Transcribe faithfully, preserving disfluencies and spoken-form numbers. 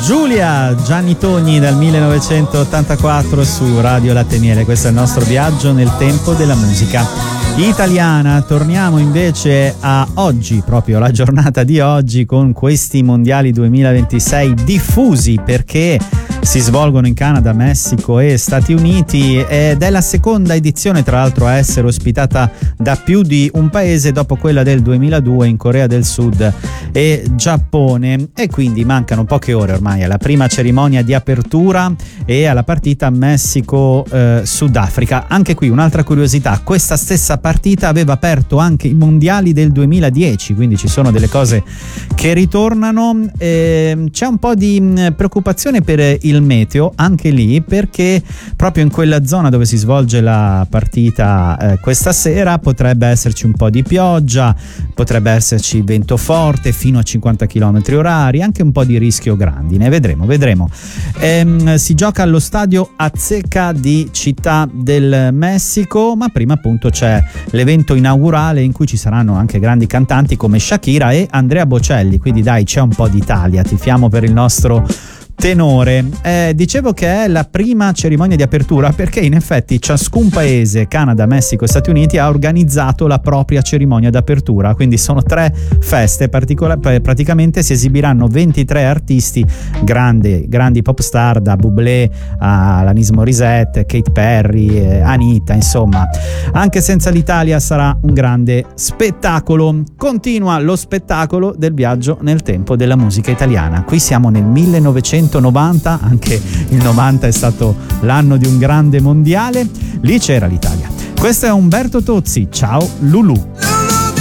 Giulia, Gianni Togni dal millenovecentottantaquattro su Radio Latte Miele. Questo è il nostro viaggio nel tempo della musica italiana. Torniamo invece a oggi, proprio la giornata di oggi, con questi mondiali duemilaventisei diffusi perché si svolgono in Canada, Messico e Stati Uniti ed è la seconda edizione tra l'altro a essere ospitata da più di un paese dopo quella del duemiladue in Corea del Sud e Giappone, e quindi mancano poche ore ormai alla prima cerimonia di apertura e alla partita Messico-Sudafrica. Anche qui un'altra curiosità: questa stessa partita aveva aperto anche i mondiali del duemiladieci, quindi ci sono delle cose che ritornano. E c'è un po' di preoccupazione per il meteo anche lì, perché proprio in quella zona dove si svolge la partita eh, questa sera potrebbe esserci un po' di pioggia, potrebbe esserci vento forte fino a cinquanta chilometri orari, anche un po' di rischio grandine. Vedremo, vedremo. Ehm, si gioca allo stadio Azteca di Città del Messico, ma prima appunto c'è l'evento inaugurale in cui ci saranno anche grandi cantanti come Shakira e Andrea Bocelli, quindi dai, c'è un po' d'Italia, tifiamo per il nostro tenore. Eh, dicevo che è la prima cerimonia di apertura perché in effetti ciascun paese, Canada, Messico e Stati Uniti, ha organizzato la propria cerimonia d'apertura, quindi sono tre feste particolari. Praticamente si esibiranno ventitré artisti, grandi, grandi pop star, da Bublé a Alanis Morissette, Katy Perry, eh, Anita, insomma. Anche senza l'Italia sarà un grande spettacolo. Continua lo spettacolo del viaggio nel tempo della musica italiana. Qui siamo nel millenovecentonovanta, anche il novanta è stato l'anno di un grande mondiale, lì c'era l'Italia. Questo è Umberto Tozzi, ciao Lulu.